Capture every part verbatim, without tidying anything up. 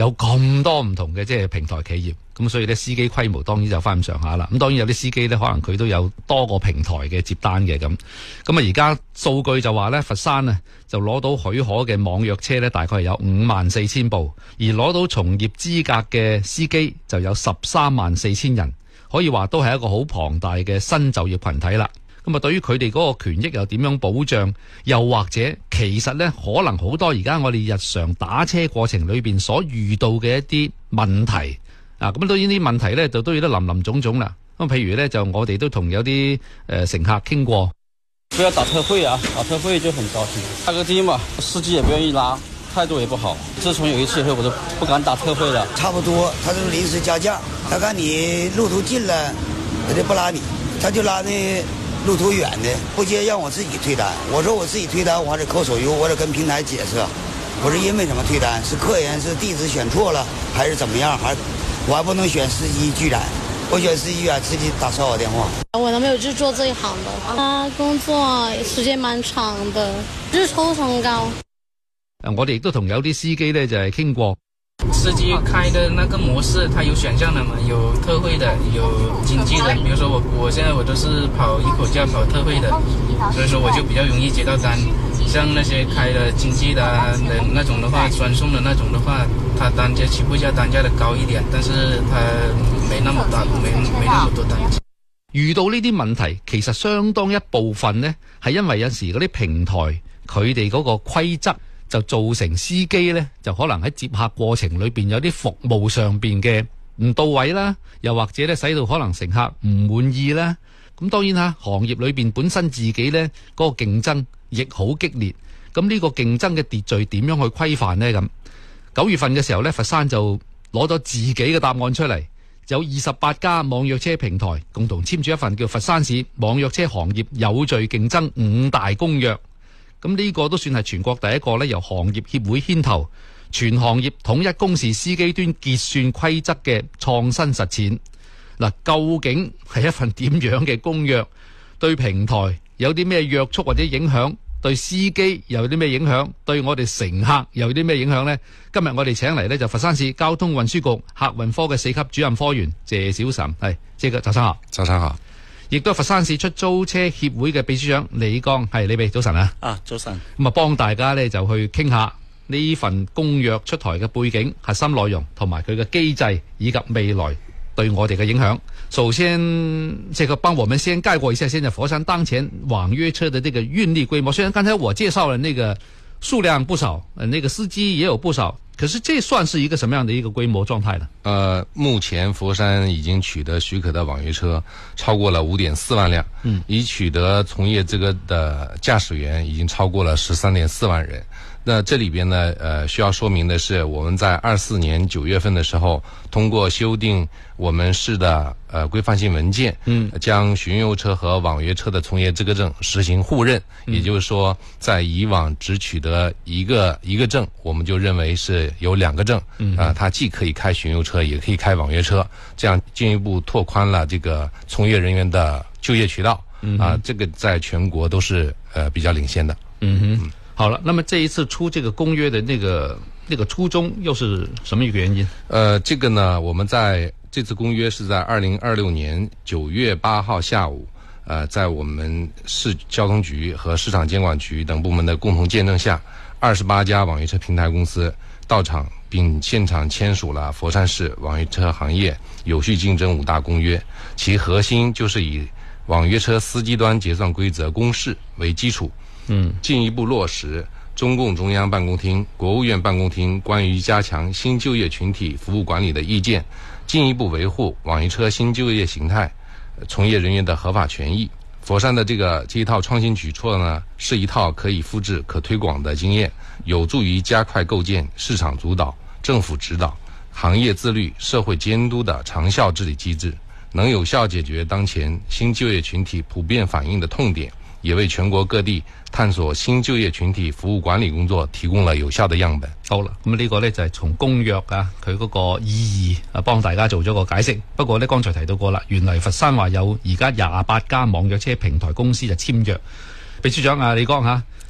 有咁多唔同嘅即係平台企業，咁所以咧司機規模當然就翻咁上下啦。咁當然有啲司機咧，可能佢都有多個平台嘅接單嘅咁。咁啊而家數據就話咧，佛山啊就攞到許可嘅網約車咧，大概係有五萬四千部，而攞到從業資格嘅司機就有十三萬四千人，可以話都係一個好龐大嘅新就業群體啦。咁啊，對於佢哋嗰個權益又點樣保障？又或者其實呢，可能好多而家我哋日常打車過程裏邊所遇到嘅一啲問題啊，咁當然啲問題呢，就都要得林林總總啦。咁譬如呢，就我哋都同有啲誒、呃、乘客傾過， 不要打特惠啊，打特惠就很糟心。價格低嘛，司機也不願意拉，態度也不好。自從有一次以後，我就不敢打特惠了。 差不多，他就臨時加價，他看你路途近了，他就不拉你，他就拉那路途遠的，不接讓我自己退單。我說我自己退單，我還得扣手續，我得跟平台解釋，我是因為什麼退單？是客人是地址選錯了，還是怎麼樣？還我還不能選司機拒單，我選司機啊，自己打騷擾電話。 我都沒有去做這一行的，啊，工作時間蠻長的，日抽成高。 我哋亦都同有啲司機呢，就係傾過。 司機開的那個模式，它有選項的嘛，有特惠的，有經濟的。比如說我，我現在我都是跑一口價跑特惠的，所以說我就比較容易接到單。像那些開的經濟的的那種的話，專送的那種的話，它單價起步價單價的高一點，但是它沒那麼大，沒沒那麼多單。 遇到呢啲問題，其實相當一部分呢，係因為有時嗰啲平台佢哋嗰個規則。就造成司機呢，就可能喺接客過程裏邊有啲服務上邊嘅唔到位啦，又或者咧使到可能乘客唔滿意啦。咁當然吓，行業裏邊本身自己呢嗰個競爭亦好激烈。咁呢個競爭嘅秩序點樣去規範呢？咁九月份嘅時候呢，佛山就攞咗自己嘅答案出嚟，有二十八家網約車平台共同簽署一份叫《佛山市網約車行業有序競爭五大公約》。咁呢個都算係全國第一個咧，由行業協會牽頭，全行業統一公示司機端結算規則嘅創新實踐。嗱，究竟係一份點樣嘅公約？對平台有啲咩約束或者影響？對司機又有啲咩影響？對我哋乘客又有啲咩影響呢？今日我哋請嚟呢，就佛山市交通運輸局客運科嘅四級主任科員謝小岑，係，謝個早晨好， 早晨好。 亦都係佛山市出租車協會嘅秘書長李剛，係李秘，早晨啊！ 啊，早晨。 咁啊，幫大家咧就去傾下呢份公約出台嘅背景、核心內容同埋佢嘅機制，以及未來對我哋嘅影響。首先，這個幫我們先概括一下現在佛山當前網約車的這個運力規模。雖然剛才我介紹了那個數量不少，呃，那個司機也有不少。可是這算是一個什麼樣的一個規模狀態呢？ 呃，目前佛山已經取得許可的網約車超過了五點四萬輛，嗯，已取得從業這個的駕駛員已經超過了十三點四萬人。那這裏邊呢，呃，需要說明的是，我們在二四年九月份的時候，通過修訂我們市的呃規範性文件，嗯，將巡遊車和網約車的從業資格證實行互認，嗯，也就是說，在以往只取得一個一個證，我們就認為是有兩個證，嗯，啊，呃，它既可以開巡遊車，也可以開網約車，這樣進一步拓寬了這個從業人員的就業渠道，嗯，啊，這個在全國都是呃比較領先的， 嗯哼。嗯，好了，那麼這一次出這個公約的那個那個初衷又是什麼一個原因？ 呃，這個呢，我們在這次公約是在二零二六年九月八號下午，呃，在我們市交通局和市場監管局等部門的共同見證下，二十八家網約車平台公司到場並現場簽署了佛山市網約車行業有序競爭五大公約，其核心就是以網約車司機端結算規則公示為基礎。嗯，進一步落實中共中央辦公廳、國務院辦公廳關於加強新就業群體服務管理的意見，進一步維護網約車新就業形態從業人員的合法權益。佛山的這個這一套創新舉措呢，是一套可以複製、可推廣的經驗，有助於加快構建市場主導、政府指導、行業自律、社會監督的長效治理機制，能有效解決當前新就業群體普遍反映的痛點，也為全國各地探索新就業群體服務管理工作提供了有效的樣本。 好啦，咁呢個呢就係從公約啊，佢嗰個意義啊，幫大家做咗個解釋。不過呢，剛才提到過啦，原來佛山話有而家廿八家網約車平台公司就簽約。秘書長啊，李剛吓，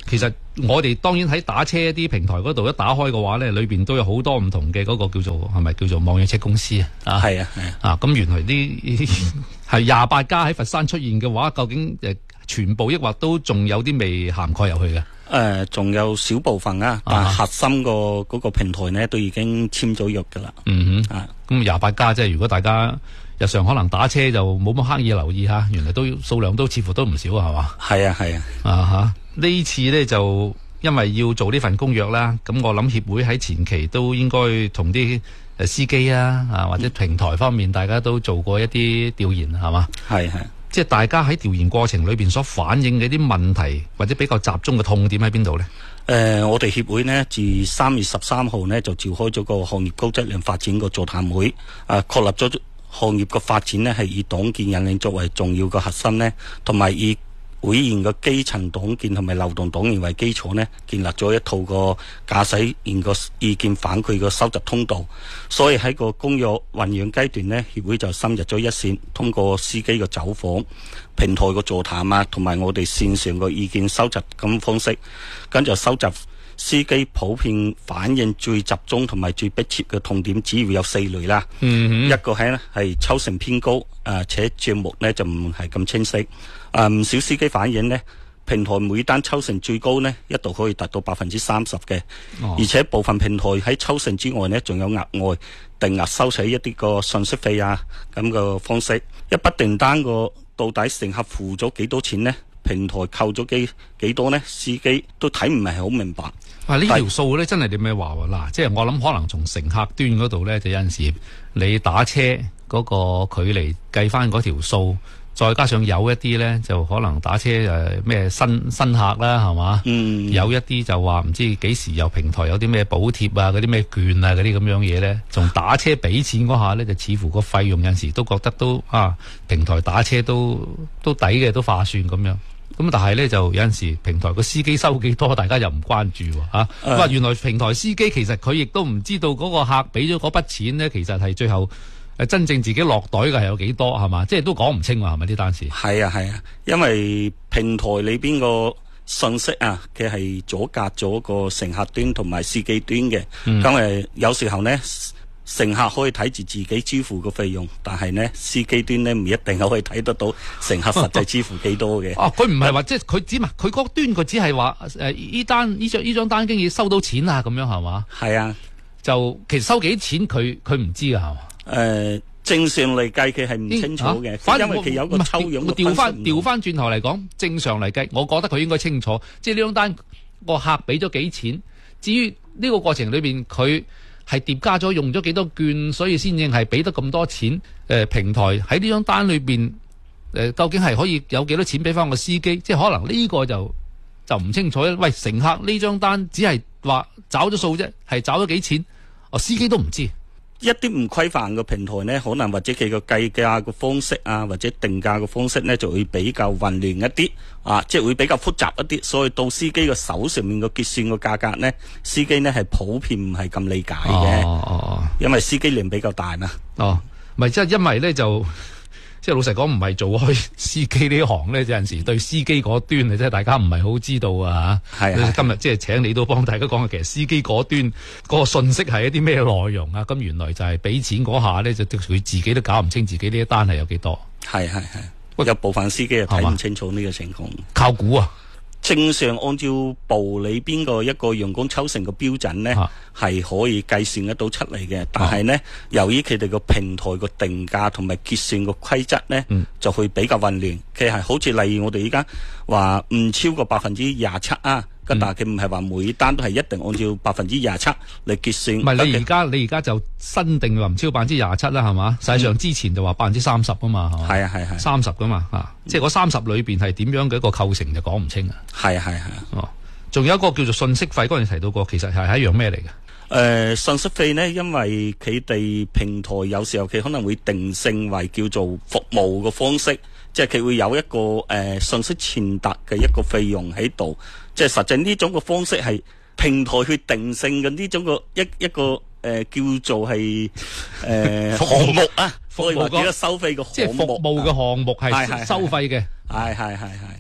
其實我哋當然喺打車啲平台嗰度一打開嘅話咧，裏邊都有好多唔同嘅嗰個叫做係咪叫做網約車公司啊？ 係啊係啊。 啊，咁原來啲係廿八家喺佛山出現嘅話，究竟誒全部抑或都仲有啲未涵蓋入去嘅？ 誒，仲有少部分啊，但係核心個嗰個平台呢，都已經簽咗約噶啦。 嗯哼， 啊， 咁廿八家即係如果大家日常可能打車就冇乜刻意留意吓，原來都數量都似乎都唔少係嘛？ 係啊係啊。 啊吓，呢次呢就因為要做呢份公約啦，咁我諗協會喺前期都應該同啲誒司機啊啊或者平台方面大家都做過一啲調研係嘛？ 係係。 即係大家喺調研過程裏邊所反映嘅啲問題或者比較集中嘅痛點喺邊度呢？ 誒、呃，我哋協會呢，自三月十三號呢就召開咗個行業高質量發展個座談會，啊，確立咗行業嘅發展呢係以黨建引領作為重要嘅核心呢，同埋以會員嘅基層黨建同埋流動黨員為基礎呢，建立咗一套個駕駛員個意見反饋個收集通道。所以喺個公約醖釀階段呢，協會就深入咗一線，通過司機嘅走訪、平台個座談啊，同埋我哋線上個意見收集咁方式，跟住收集司機普遍反映最集中同埋最迫切嘅痛點，主要有四類啦。嗯，一個係呢係抽成偏高，誒、呃、且帳目呢就唔係咁清晰。誒、呃、唔少司機反映呢，平台每單抽成最高呢一度可以達到百分之三十嘅，哦、而且部分平台喺抽成之外呢，仲有額外定額收取一啲個信息費啊咁個方式。一筆訂單個到底乘客付咗幾多錢呢？平台扣咗幾幾多呢？司機都睇唔係好明白。 啊！呢條數咧真係點樣話喎？嗱，即係我諗可能從乘客端嗰度咧，就有陣時你打車嗰個距離計翻嗰條數，再加上有一啲咧就可能打車誒咩新新客啦，係嘛？嗯。有一啲就話唔知幾時有平台有啲咩補貼啊，嗰啲咩券啊，嗰啲咁樣嘢咧，從打車俾錢嗰下咧，就似乎個費用有陣時都覺得都啊平台打車都都抵嘅，都划算咁樣。咁但係咧就有陣時平台個司機收幾多，大家又唔關注喎嚇。咁啊，原來平台司機其實佢亦都唔知道嗰個客俾咗嗰筆錢咧，其實係最後誒真正自己落袋嘅係有幾多係嘛？即係都講唔清喎，係咪呢單事？係啊係啊，因為平台裏邊個信息啊，佢係阻隔咗個乘客端同埋司機端嘅。咁誒、嗯、有時候呢。乘客可以睇住自己支付個費用，但係呢司機端呢唔一定可以睇得到乘客實際支付幾多嘅。 哦，佢唔係話即係佢只嘛，佢嗰端佢只係話誒呢單呢張呢張單經已收到錢啊咁樣係嘛？ 係啊， 就其實收幾錢佢佢唔知㗎係嘛？ 誒、呃，正常嚟計佢係唔清楚嘅， 反正因為佢有個抽佣。 我調翻調翻轉頭嚟講，正常嚟計，我覺得佢應該清楚，即係呢張單個客俾咗幾錢。至於呢個過程裏邊佢。係疊加咗用咗幾多券，所以先至係俾得咁多錢。誒、呃、平台喺呢張單裏邊，誒、呃、究竟係可以有幾多錢俾翻個司機？即係可能呢個就就唔清楚。喂，乘客呢張單只係話找咗數啫，係找咗幾錢？哦，司機都唔知。 一啲唔規範嘅平台呢，可能或者佢個計價嘅方式啊，或者定價嘅方式呢，就會比較混亂一啲啊，即係會比較複雜一啲，所以到司機嘅手上面嘅結算嘅價格呢，司機呢係普遍唔係咁理解嘅。哦哦哦，因為司機量比較大嘛。哦， 咪即係因為呢就。即係老實講，唔係做開司機呢行咧，有陣時對司機嗰端啊，即係大家唔係好知道啊。係啊，今日即係請你都幫大家講下，其實司機嗰端嗰個信息係一啲咩內容啊？咁原來就係俾錢嗰下咧，就佢自己都搞唔清自己呢一單係有幾多。 係係係，有部分司機又睇唔清楚呢個情況， 靠估啊！ 正常按照部裏邊個一個陽光抽成嘅標準呢，係、啊、可以計算得到出嚟嘅。但係呢，啊、由於佢哋個平台個定價同埋結算個規則呢，嗯、就會比較混亂。佢係好似例如我哋依家話唔超過百分之廿七啊。但係佢唔係話每單都係一定按照百分之廿七嚟結算。唔係你而家你而家就新定話唔超過百分之廿七啦，係嘛？實際上之前就話百分之三十啊嘛，係嘛？係啊係係三十噶嘛啊！即係嗰三十裏邊係點樣嘅一個構成就講唔清啊。係啊係係哦，仲有一個叫做信息費，嗰陣提到過，其實係係一樣咩嚟嘅？誒、呃，信息費呢，因為佢哋平台有時候佢可能會定性為叫做服務嘅方式。即係佢會有一個誒、呃、信息傳達嘅一個費用喺度，即係實際呢種嘅方式係平台去定性嘅呢種個一一個誒、呃、叫做係誒項目啊，服務或者收費嘅項目， 即係服務嘅項目係收費嘅， 係係係係。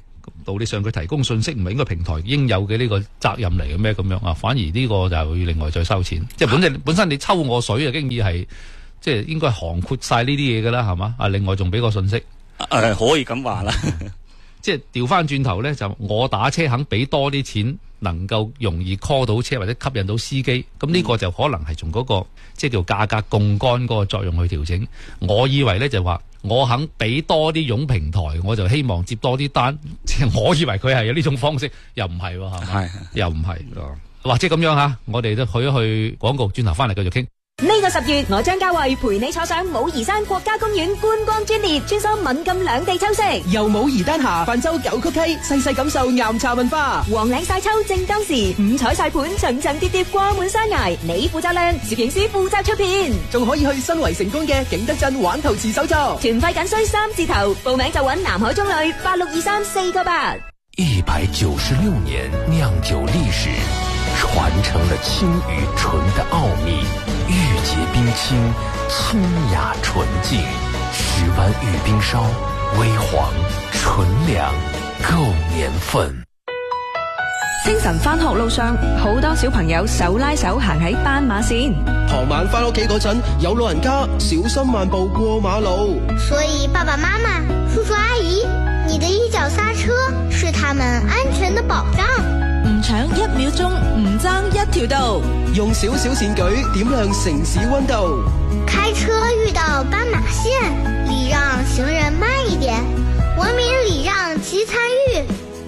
道理上佢提供信息唔係應該平台應有嘅呢個責任嚟嘅咩？咁樣啊，反而呢個就會另外再收錢。即係本身本身你抽我水啊，經已係即係應該涵括晒呢啲嘢㗎啦，係嘛？啊，另外仲俾個信息，誒、 呃、可以咁話啦。 即係調翻轉頭咧，就我打車肯俾多啲錢，能夠容易 call 到車或者吸引到司機，咁呢個就可能係從嗰個即係叫價格槓桿嗰個作用去調整。我以為咧就話我肯俾多啲佣平台，我就希望接多啲單。我以為佢係有呢種方式，又唔係喎，係嘛？ 係又唔係，或者咁樣嚇，我哋都去一去廣告，轉頭翻嚟繼續傾。 呢個十月，我張家慧陪你坐上武夷山國家公園觀光專列，穿梭閩贛兩地秋色， 由武夷丹霞泛舟九曲溪，細細感受岩茶文化。 黃嶺晒秋正當時，五彩晒盤層層疊疊掛滿山崖，你負責靚，攝影師負責出片， 仲可以去新圍成功嘅景德鎮玩陶瓷手作。 團費僅需三字頭，報名就揾南海中旅八六二三四個八。 一百九十六年釀酒歷史，傳承了清與純的奧秘，玉潔冰清，清雅純淨，石灣玉冰燒，微黃純良，夠年份。 清晨返學路上，好多小朋友手拉手行喺斑馬線。 傍晚返屋企嗰陣，有老人家小心慢步過馬路。 所以爸爸媽媽、叔叔阿姨，你的一腳剎車是他們安全的保障。 唔搶一秒鐘，唔爭一條道。 用小小善舉點亮城市溫度。 開車遇到斑馬線，禮讓行人慢一點，文明禮讓及參與。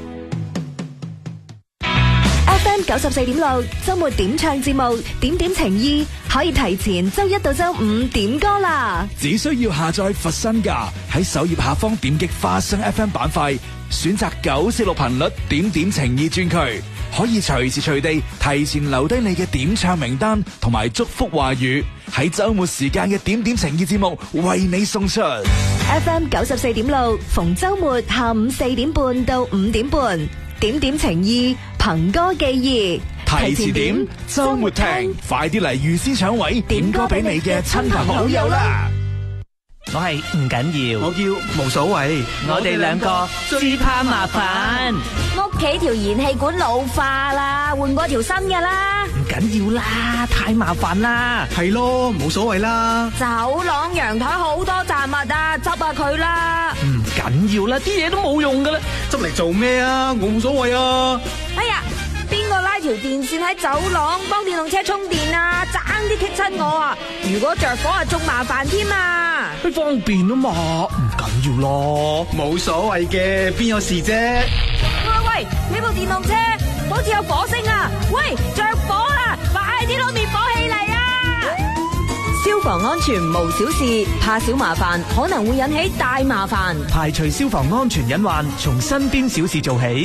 F M 九十四點六周末點唱節目，點點情意可以提前周一到周五點歌啦。 只需要下載佛山㗎，喺首頁下方點擊花生 F M 板塊，選擇九四六頻率點點情意專區，可以隨時隨地提前留低你嘅點唱名單同埋祝福話語，喺周末時間嘅點點情意節目為你送出。 F M 九十四點六逢周末下午四點半到五點半，點點情意憑歌寄意， 提前點，周末聽，快啲嚟預先搶位，點歌俾你嘅親朋好友啦！ 我係唔緊要， 我叫無所謂， 我哋兩個最怕麻煩。 屋企條燃氣管老化啦，換過條新嘅啦。 唔緊要啦，太麻煩啦。 係咯，冇所謂啦。 走廊陽台好多雜物啊，執下佢啦。 唔緊要啦，啲嘢都冇用噶啦， 執嚟做咩啊？我冇所謂啊。 哎呀！邊個拉條電線喺走廊幫電動車充電啊？爭啲棘親我啊！如果着火啊，仲麻煩添啊！ 佢方便啊嘛，唔緊要咯， 冇所謂嘅，邊有事啫？ 喂喂，呢部電動車好似有火星啊！喂，着火啦！快啲攞滅火器嚟啊！消防安全無小事，怕小麻煩可能會引起大麻煩。 排除消防安全隱患，從身邊小事做起。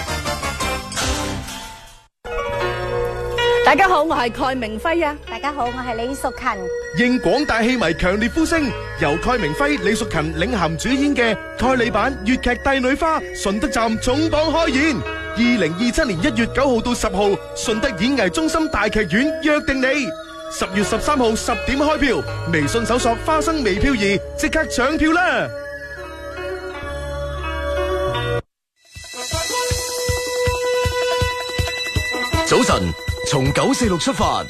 大家好，我係蓋明輝啊！ 大家好，我係李淑勤。 應廣大戲迷強烈呼聲，由蓋明輝、李淑勤領銜主演嘅蓋里版粵劇《帝女花》順德站重磅開演，二零二七年一月九號到十號，順德演藝中心大劇院約定你。十月十三號十點開票，微信搜索花生微票兒，即刻搶票啦！ 早晨，從九四六出發。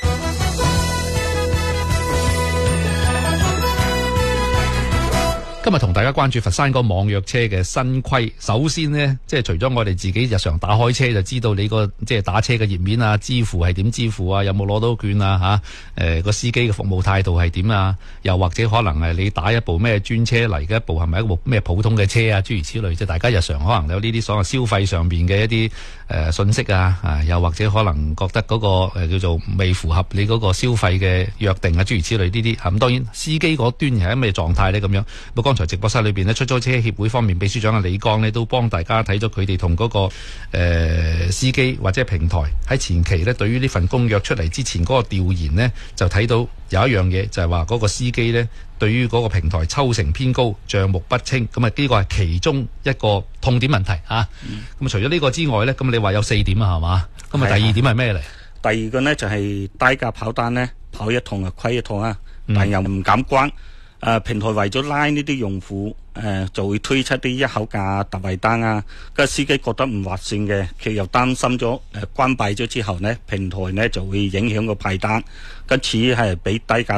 今日同大家關注佛山個網約車嘅新規。首先呢，即係除咗我哋自己日常打開車就知道你個即係打車嘅頁面啊，支付係點支付啊，有冇攞到券啊吓？誒、啊，個司機嘅服務態度係點啊？又或者可能係你打一部咩專車嚟嘅一部係咪一部咩普通嘅車啊？諸如此類，即係大家日常可能有呢啲所謂消費上邊嘅一啲誒、呃、信息啊，啊，又或者可能覺得嗰、那個誒、呃、叫做未符合你嗰個消費嘅約定啊，諸如此類呢啲。咁、啊、當然司機嗰端係咩狀態呢？咁樣，咁剛才直播室裏邊呢，出租車協會方面秘書長嘅李剛呢，都幫大家睇咗佢哋同嗰個誒、呃、司機或者平台喺前期呢，對於呢份公約出嚟之前嗰個調研呢，就睇到有一樣嘢就係話嗰個司機呢，對於嗰個平台抽成偏高、帳目不清，咁啊呢個係其中一個痛點問題啊。咁、嗯、除咗呢個之外呢，咁你話有四點啊，係嘛？咁啊第二點係咩嚟？ 第二個呢，就係、是、低價跑單呢，跑一趟啊虧一趟啊，但又唔敢關。 誒平台為咗拉呢啲用戶，誒就會推出啲一口價特惠單啊。個司機覺得唔划算嘅，佢又擔心咗誒關閉咗之後呢，平台呢就會影響個派單，因此係俾低價